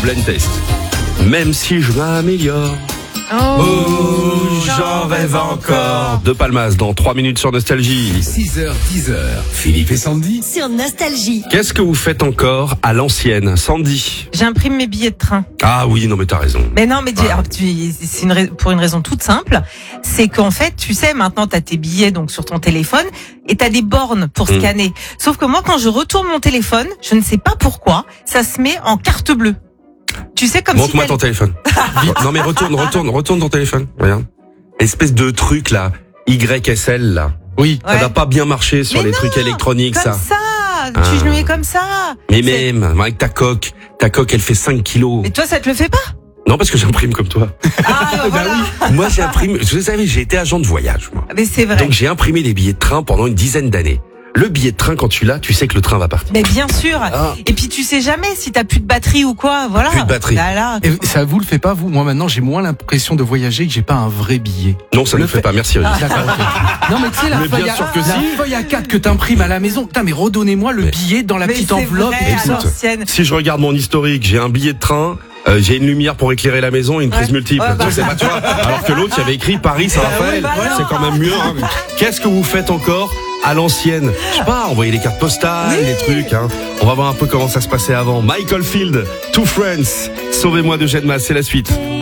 Blind Test. Même si je m'améliore. J'en rêve encore. De Palmas dans 3 minutes sur Nostalgie. 6h, 10h, Philippe et Sandy. Sur Nostalgie. Qu'est-ce que vous faites encore à l'ancienne, Sandy? J'imprime mes billets de train. Ah oui, non mais t'as raison. Mais non, mais c'est pour une raison toute simple. C'est qu'en fait, tu sais, maintenant t'as tes billets donc sur ton téléphone et t'as des bornes pour scanner. Sauf que moi, quand je retourne mon téléphone, je ne sais pas pourquoi, ça se met en carte bleue. Tu sais, comme Montre-moi si ton téléphone. Non mais retourne ton téléphone. Regarde. Espèce de truc là, YSL là. Oui. Ça va pas bien marcher sur les trucs électroniques, comme ça. Tu le mets comme ça. Mais même, avec ta coque elle fait 5 kilos. Et toi, ça te le fait pas? Non, parce que j'imprime comme toi. Ah, voilà. Moi, j'imprime, vous savez, j'ai été agent de voyage, moi. Mais c'est vrai. Donc, j'ai imprimé des billets de train pendant une dizaine d'années. Le billet de train, quand tu l'as, tu sais que le train va partir. Mais bien sûr. Ah. Et puis tu sais jamais si t'as plus de batterie ou quoi, voilà. Plus de batterie. Voilà. Et ça vous le fait pas, vous? Moi, maintenant, j'ai moins l'impression de voyager que j'ai pas un vrai billet. Non, ça ne le fait pas, merci Olivier. D'accord, ok. Non, mais tu sais, la Mais feuille, bien sûr que la si. feuille A4 que t'imprimes à la maison. Putain, mais redonnez-moi le billet dans la Mais petite c'est enveloppe. vrai, et à tout ça. l'ancienne. Si je regarde mon historique, j'ai un billet de train, j'ai une lumière pour éclairer la maison et une prise multiple. Ouais, bah. Tu sais pas, tu vois. Alors que l'autre, il y avait écrit Paris Saint-Raphaël. bah non. C'est quand même mieux, hein. Qu'est-ce que vous faites encore à l'ancienne? Je sais pas, envoyer des cartes postales, des trucs, hein. On va voir un peu comment ça se passait avant. Michael Field, Two Friends. Sauvez-moi de Gedma, c'est la suite.